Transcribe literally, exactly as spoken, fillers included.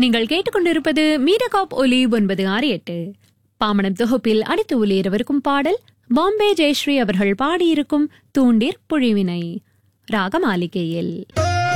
நீங்கள் கேட்டுக்கொண்டிருப்பது மீரகாப் ஒலி ஒன்பது ஆறு எட்டு. பாமணம் தொகுப்பில் அடித்து ஒலியரவிருக்கும் பாடல் பாம்பே ஜெயஸ்ரீ அவர்கள் பாடியிருக்கும் தூண்டிற் புழிவினை ராகமாலிகையில்.